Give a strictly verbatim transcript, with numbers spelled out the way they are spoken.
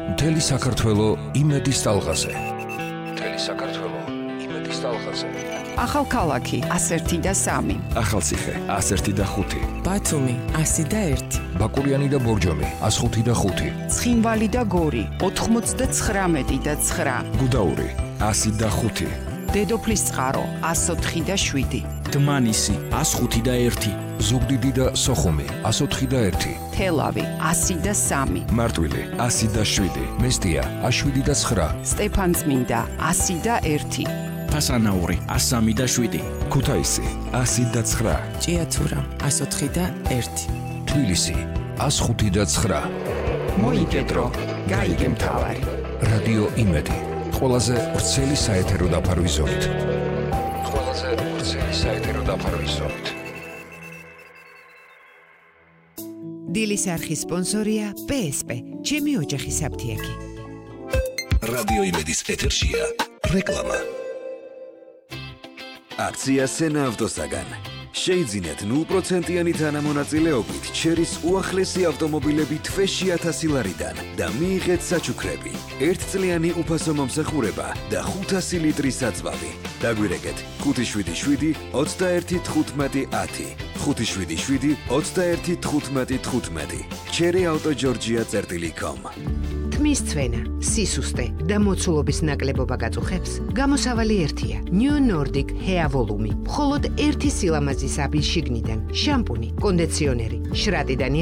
მთელი საქართველო იმედის ტალღაზე. მთელი საქართველო იმედის ტალღაზე. ახალქალაქი ასერთი და სამი. ახალციხე ასერთი და ხუთი. ბათუმი ასი და ერთი. ბაკურიანი და ბორჯომი ათს ხუთი და ხუთი. ცხინვალი და გორი ოთხმოცდაცხრამეტი და ცხრა. გუდაური ასი და ხუთი. დედოფლის წყარო ასოთხი და შვიდი. დმანისი ათს ხუთი და ერთი. ზუგდიდი და სოხუმი ათს ოთხი და ერთი. თელავი ასი და სამი. მარტვილი ასი და შვიდი. მესტია ათს შვიდი და ცხრა. სტეფანწმინდა ასი და ერთი. ფასანაური ათს სამი და შვიდი. ქუთაისი ასი და ცხრა. ჭიათურა ათს ოთხი და ერთი. თბილისი ათს ხუთი და ცხრა. მოიგედრო გაიგე მთავარი. რადიო იმედი ყველაზე ვრცელი საეთერო დაფარვის ზოლით. ყველაზე ვრცელი საეთერო დაფარვის ზოლით. დილის არხის სპონსორია პე ეს პე, ჩემი ოჯახის აფთიაქი. რადიო იმედის ეთერშია რეკლამა. აქცია სენა ავტოსაგან. შეიძინეთ ნულ პროცენტიანი თანამონაწილეობით ჩერის უახლესი ავტომობილები თვეში ათასი ლარიდან და მიიღეთ საჩუქრები, ერთწლიანი უფასო მომსახურება და ხუთასი ლიტრის საწვავი. დაგვირეკეთ ხუთი შვიდი შვიდი ოცდაერთი თხუთმეტი ათი, ხუთი შვიდი შვიდი ოცდაერთი თხუთმეტი თხუთმეტი. ჩერი ავტო ჯორჯია წერტილი კომ. თმის ცვენა, სისუსტე და მოცულობის ნაკლებობა გაწუხებს? გამოსავალი ერთია. New Nordic Hair Volume. მხოლოდ ერთი სილამაზის აბის შიგნიდან. შამპუნი, კონდიციონერი, შრატიდან